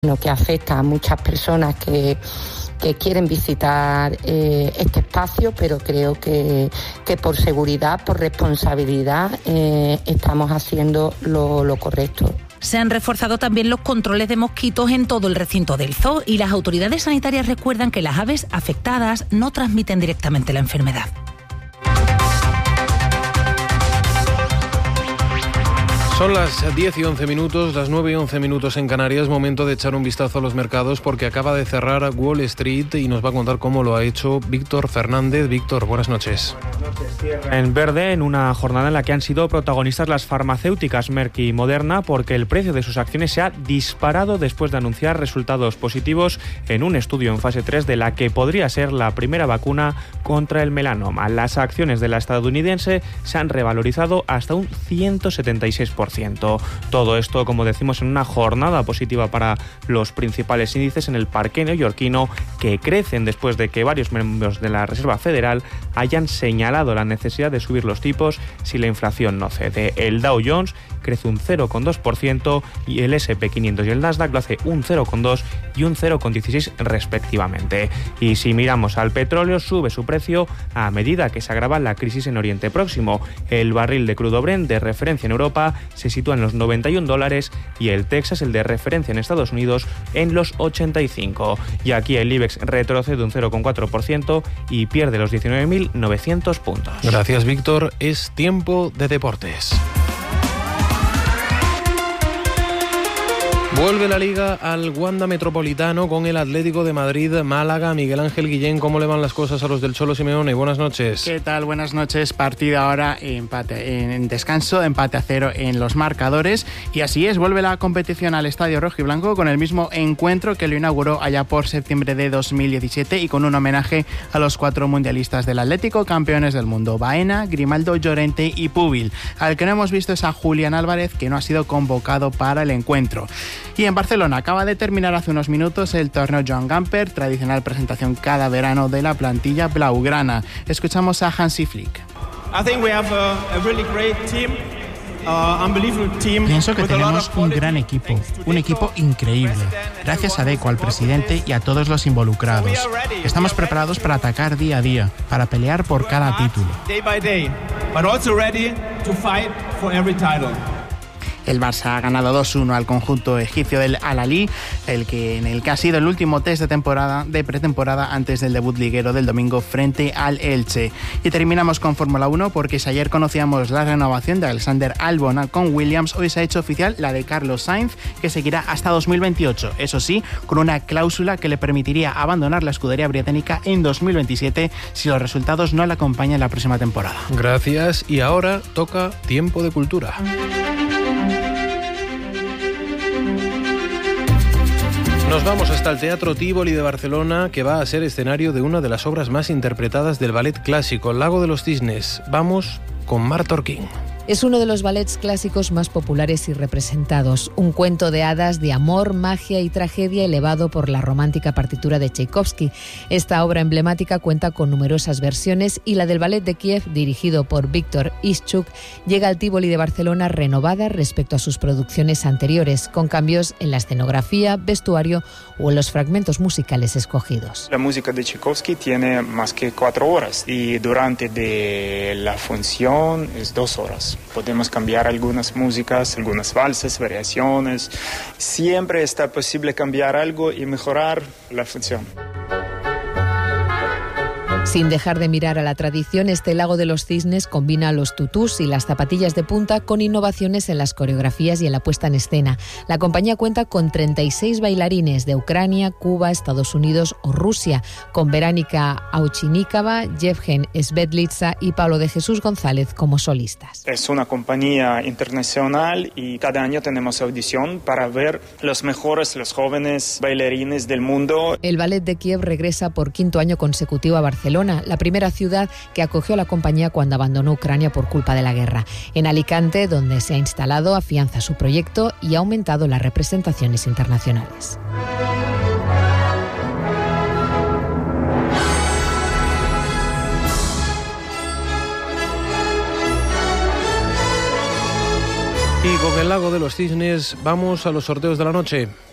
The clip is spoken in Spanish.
que afecta a muchas personas que quieren visitar este espacio, pero creo que por seguridad, por responsabilidad, estamos haciendo lo correcto. Se han reforzado también los controles de mosquitos en todo el recinto del zoo y las autoridades sanitarias recuerdan que las aves afectadas no transmiten directamente la enfermedad. Son las 10 y 11 minutos, las 9 y 11 minutos en Canarias. Momento de echar un vistazo a los mercados porque acaba de cerrar Wall Street y nos va a contar cómo lo ha hecho Víctor Fernández. Víctor, buenas noches. En verde, en una jornada en la que han sido protagonistas las farmacéuticas Merck y Moderna porque el precio de sus acciones se ha disparado después de anunciar resultados positivos en un estudio en fase 3 de la que podría ser la primera vacuna contra el melanoma. Las acciones de la estadounidense se han revalorizado hasta un 176%. Todo esto, como decimos, en una jornada positiva para los principales índices en el parque neoyorquino, que crecen después de que varios miembros de la Reserva Federal hayan señalado la necesidad de subir los tipos si la inflación no cede. El Dow Jones crece un 0,2% y el S&P 500 y el Nasdaq lo hace un 0,2 y un 0,16 respectivamente. Y si miramos al petróleo, sube su precio a medida que se agrava la crisis en Oriente Próximo. El barril de crudo Brent de referencia en Europa se sitúa en los $91 y el Texas, el de referencia en Estados Unidos, en los 85. Y aquí el IBEX retrocede un 0,4% y pierde los 19.900 puntos. Gracias, Víctor. Es tiempo de deportes. Vuelve la Liga al Wanda Metropolitano con el Atlético de Madrid, Málaga. Miguel Ángel Guillén, ¿cómo le van las cosas a los del Cholo Simeone? Buenas noches. ¿Qué tal? Buenas noches. Partido ahora en descanso, empate a 0 en los marcadores. Y así es, vuelve la competición al Estadio Rojiblanco con el mismo encuentro que lo inauguró allá por septiembre de 2017 y con un homenaje a los 4 mundialistas del Atlético, campeones del mundo: Baena, Grimaldo, Llorente y Púbil. Al que no hemos visto es a Julián Álvarez, que no ha sido convocado para el encuentro. Y en Barcelona acaba de terminar hace unos minutos el torneo Joan Gamper, tradicional presentación cada verano de la plantilla blaugrana. Escuchamos a Hansi Flick. Pienso que tenemos un gran equipo, un equipo increíble. Gracias a Deco, al presidente y a todos los involucrados. Estamos preparados para atacar día a día, para pelear por cada título. El Barça ha ganado 2-1 al conjunto egipcio del Al-Ahly, en el que ha sido el último test de pretemporada antes del debut liguero del domingo frente al Elche. Y terminamos con Fórmula 1 porque si ayer conocíamos la renovación de Alexander Albon con Williams, hoy se ha hecho oficial la de Carlos Sainz, que seguirá hasta 2028. Eso sí, con una cláusula que le permitiría abandonar la escudería británica en 2027 si los resultados no le acompañan la próxima temporada. Gracias. Y ahora toca Tiempo de Cultura. Nos vamos hasta el Teatro Tívoli de Barcelona, que va a ser escenario de una de las obras más interpretadas del ballet clásico, El Lago de los Cisnes. Vamos con Marta Orquín. Es uno de los ballets clásicos más populares y representados, un cuento de hadas de amor, magia y tragedia elevado por la romántica partitura de Tchaikovsky. Esta obra emblemática cuenta con numerosas versiones y la del Ballet de Kiev, dirigido por Víctor Ischuk, llega al Tívoli de Barcelona renovada respecto a sus producciones anteriores, con cambios en la escenografía, vestuario o en los fragmentos musicales escogidos. La música de Tchaikovsky tiene más que 4 horas y durante de la función es 2 horas. Podemos cambiar algunas músicas, algunas valses, variaciones. Siempre está posible cambiar algo y mejorar la función. Sin dejar de mirar a la tradición, este Lago de los Cisnes combina los tutús y las zapatillas de punta con innovaciones en las coreografías y en la puesta en escena. La compañía cuenta con 36 bailarines de Ucrania, Cuba, Estados Unidos o Rusia, con Verónica Auchinikova, Yevgen Svetlitsa y Pablo de Jesús González como solistas. Es una compañía internacional y cada año tenemos audición para ver los mejores, los jóvenes bailarines del mundo. El Ballet de Kiev regresa por 5º año consecutivo a Barcelona, la primera ciudad que acogió a la compañía cuando abandonó Ucrania por culpa de la guerra. En Alicante, donde se ha instalado, afianza su proyecto y ha aumentado las representaciones internacionales. Y con el Lago de los Cisnes vamos a los sorteos de la noche.